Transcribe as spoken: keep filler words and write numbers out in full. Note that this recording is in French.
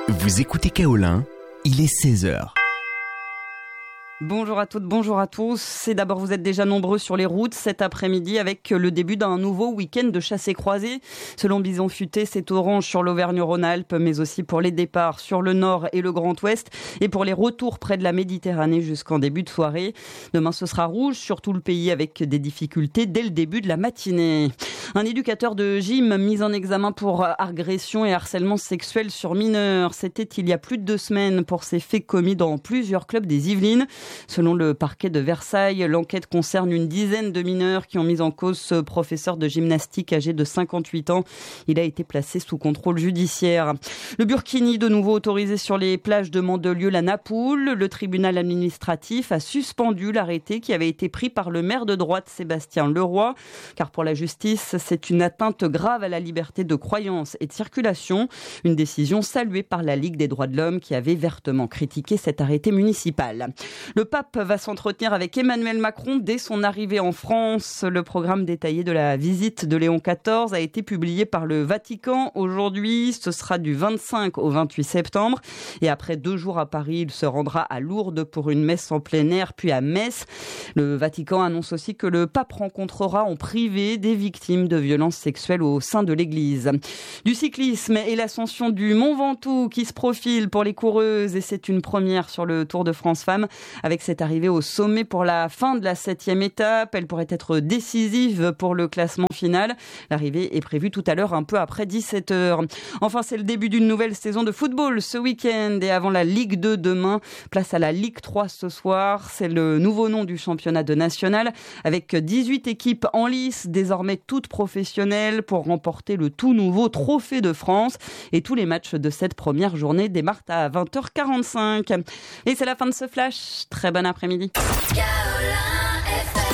Vous écoutez Kaolin, il est seize heures. Bonjour à toutes, bonjour à tous. Et d'abord, vous êtes déjà nombreux sur les routes cet après-midi avec le début d'un nouveau week-end de chassé croisé. Selon Bison Futé, c'est orange sur l'Auvergne-Rhône-Alpes, mais aussi pour les départs sur le nord et le Grand Ouest et pour les retours près de la Méditerranée jusqu'en début de soirée. Demain, ce sera rouge sur tout le pays avec des difficultés dès le début de la matinée. Un éducateur de gym mis en examen pour agression et harcèlement sexuel sur mineurs. C'était il y a plus de deux semaines pour ces faits commis dans plusieurs clubs des Yvelines. Selon le parquet de Versailles, l'enquête concerne une dizaine de mineurs qui ont mis en cause ce professeur de gymnastique âgé de cinquante-huit ans. Il a été placé sous contrôle judiciaire. Le Burkini, de nouveau autorisé sur les plages de Mandelieu-la-Napoule. Le tribunal administratif a suspendu l'arrêté qui avait été pris par le maire de droite Sébastien Leroy. Car pour la justice, c'est une atteinte grave à la liberté de croyance et de circulation. Une décision saluée par la Ligue des droits de l'homme qui avait vertement critiqué cet arrêté municipal. Le pape va s'entretenir avec Emmanuel Macron dès son arrivée en France. Le programme détaillé de la visite de Léon quatorze a été publié par le Vatican aujourd'hui. Ce sera du vingt-cinq au vingt-huit septembre. Et après deux jours à Paris, il se rendra à Lourdes pour une messe en plein air, puis à Metz. Le Vatican annonce aussi que le pape rencontrera en privé des victimes de violences sexuelles au sein de l'Église. Du cyclisme et l'ascension du Mont Ventoux qui se profile pour les coureuses. Et c'est une première sur le Tour de France Femmes. Avec cette arrivée au sommet pour la fin de la septième étape, elle pourrait être décisive pour le classement final. L'arrivée est prévue tout à l'heure, un peu après dix-sept heures. Enfin, c'est le début d'une nouvelle saison de football ce week-end. Et avant la Ligue deux demain, place à la Ligue trois ce soir. C'est le nouveau nom du championnat de national, avec dix-huit équipes en lice, désormais toutes professionnelles, pour remporter le tout nouveau Trophée de France. Et tous les matchs de cette première journée démarrent à vingt heures quarante-cinq. Et c'est la fin de ce flash. Très bon après-midi. Kaolin F M